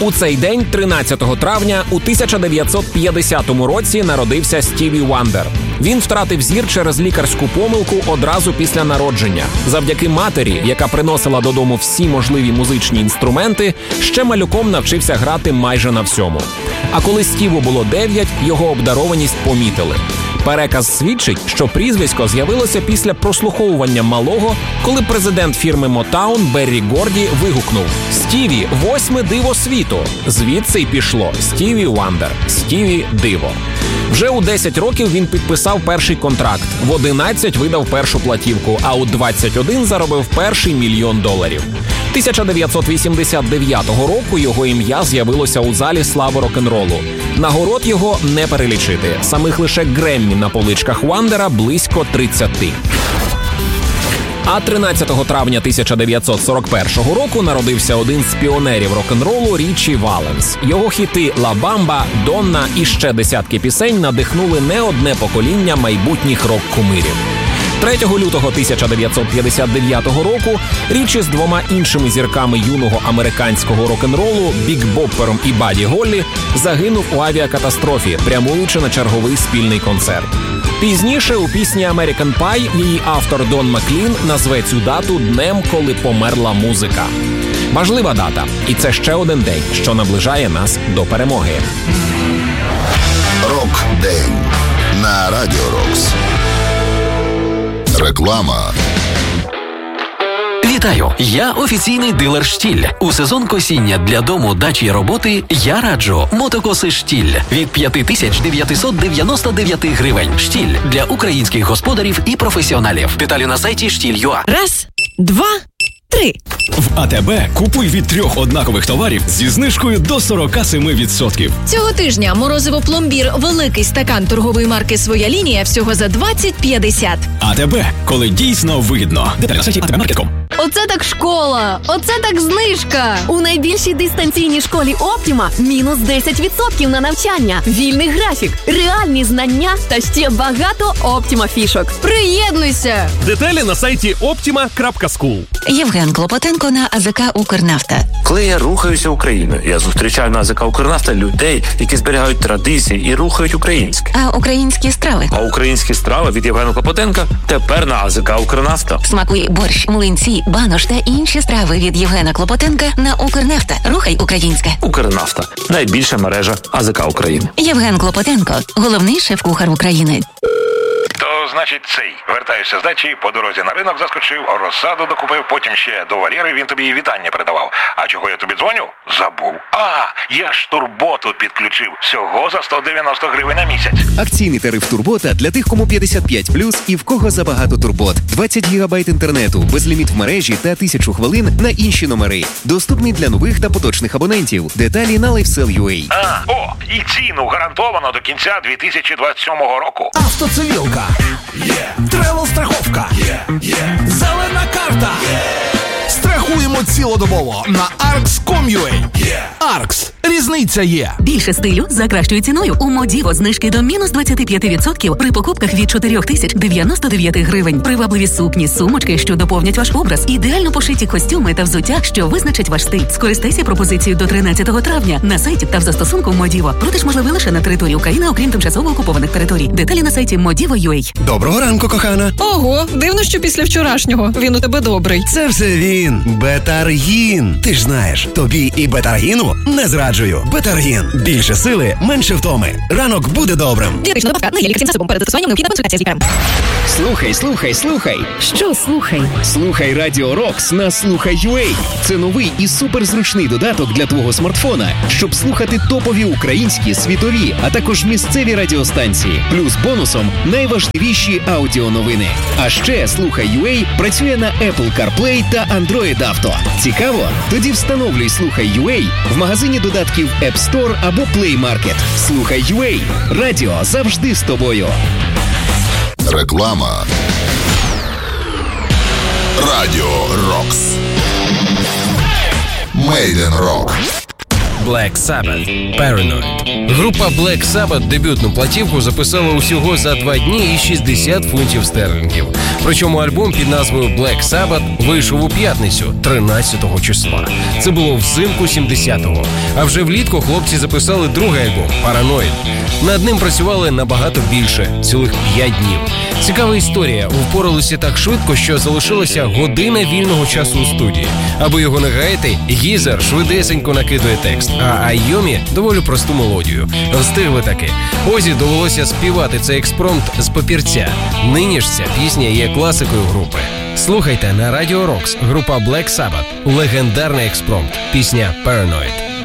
У цей день, 13 травня, у 1950 році народився Стіві Вандер. Він втратив зір через лікарську помилку одразу після народження. Завдяки матері, яка приносила додому всі можливі музичні інструменти, ще малюком навчився грати майже на всьому. А коли Стіву було 9, його обдарованість помітили. Переказ свідчить, що прізвисько з'явилося після прослуховування малого, коли президент фірми Motown Беррі Горді вигукнув: «Стіві – 8-ме диво світу». Звідси й пішло Стіві Вандер, Стіві – диво. Вже у 10 років він підписав перший контракт, в 11 видав першу платівку, а у 21 заробив перший $1 мільйон. 1989 року його ім'я з'явилося у залі слави рок-н-ролу. Нагород його не перелічити. Самих лише Греммі на поличках Вандера близько 30. А 13 травня 1941 року народився один з піонерів рок-н-ролу Річі Валенс. Його хіти «Ла Бамба», «Донна» і ще десятки пісень надихнули не одне покоління майбутніх рок-кумирів. 3 лютого 1959 року Річі з двома іншими зірками юного американського рок-н-ролу Біг Боппером і Бадді Голлі загинув у авіакатастрофі, прямуючи на черговий спільний концерт. Пізніше у пісні «American Pie» її автор Дон Маклін назве цю дату днем, коли померла музика. Важлива дата, і це ще один день, що наближає нас до перемоги. Рок-день на Радіо Рокс. Реклама. Вітаю! Я офіційний дилер «Штіль». У сезон косіння для дому, дачі і роботи я раджу мотокоси «Штіль» від 5999 гривень. «Штіль» для українських господарів і професіоналів. Деталі на сайті «Штіль.ua». Раз, два, три. В АТБ купуй від 3 однакових товарів зі знижкою до 47%. Цього тижня морозиво пломбір великий стакан торгової марки «Своя лінія» всього за 20,50. АТБ, коли дійсно вигідно. Деталі на сайті atbmarket.com. Оце так школа! Оце так знижка! У найбільшій дистанційній школі «Оптіма» мінус 10% на навчання, вільний графік, реальні знання та ще багато «Оптіма» фішок. Приєднуйся! Деталі на сайті optima.school. Євген Клопотенко на АЗК «Укрнафта». Коли я рухаюся Україною, я зустрічаю на АЗК «Укрнафта» людей, які зберігають традиції і рухають українське. А українські страви? А українські страви від Євгена Клопотенка тепер на АЗК «Укрнафта». Смакуй борщ, млинці, банош та інші страви від Євгена Клопотенка на «Укрнафта». Рухай українське. «Укрнафта» – найбільша мережа АЗК України. Євген Клопотенко – головний шеф-кухар України. То, значить, вертаєшся з дачі, по дорозі на ринок заскочив, розсаду докупив, потім ще до Валєри він тобі вітання передавав. А чого я тобі дзвоню? Забув. Я ж Турботу підключив. Всього за 190 гривень на місяць. Акційний тариф Турбота для тих, кому 55+, і в кого забагато турбот. 20 гігабайт інтернету, безліміт в мережі та 1000 хвилин на інші номери. Доступний для нових та поточних абонентів. Деталі на LifeSell.ua. І ціну гарантовано до кінця 2027 року. Автоцивілка. Тревел-страховка. Зелена карта. Страхуємо цілодобово на arx.com.ua. Arx. Різниця є. Більше стилю за кращою ціною. У Модіво знижки до мінус 25% при покупках від 4099 гривень. Привабливі сукні, сумочки, що доповнять ваш образ. Ідеально пошиті костюми та взуття, що визначить ваш стиль. Скористайся пропозицією до 13 травня на сайті та в застосунку Модіво. Продаж можливий лише на території України, окрім тимчасово окупованих територій. Деталі на сайті Modivo.ua. Доброго ранку, кохана. Ого, дивно, що після вчорашнього. Він у тебе добрий. Це все він. Бетаргін. Ти ж знаєш, тобі і Бетаргіну не зраджую. Бетаргін. Більше сили, менше втоми. Ранок буде добрим. Дієтична добавка на лікарським засобом перед застосуванням необхідна консультація з лікарем. Слухай. Що слухай? Слухай Радіо Рокс на Слухай.ua. Це новий і суперзручний додаток для твого смартфона, щоб слухати топові українські, світові, а також місцеві радіостанції. Плюс бонусом найважливіші аудіоновини. А ще Слухай.ua працює на Apple CarPlay та Android Auto. Цікаво? Тоді встановлюй Слухай.ua в магазині додатків App Store або Play Market. Слухай.ua. Радіо завжди з тобою. Реклама. Радіо Рокс. Made in Rock. Black Sabbath Paranoid. Група Black Sabbath дебютну платівку записала усього за 2 дні і 60 фунтів стерлінгів. Причому альбом під назвою Black Sabbath вийшов у п'ятницю, 13-го числа. Це було взимку 70-го. А вже влітку хлопці записали другий альбом Paranoid. Над ним працювали набагато більше, цілих 5 днів. Цікава історія. Впоралися так швидко, що залишилася година вільного часу у студії. Аби його не гаяти, Гізер швидесенько накидує текст, а Айомі доволі просту мелодію. Встигли таки. Озі довелося співати цей експромт з папірця. Нині ж ця пісня є класикою групи. Слухайте на Радіо Рокс. Група Black Sabbath. Легендарний експромт. Пісня Paranoid.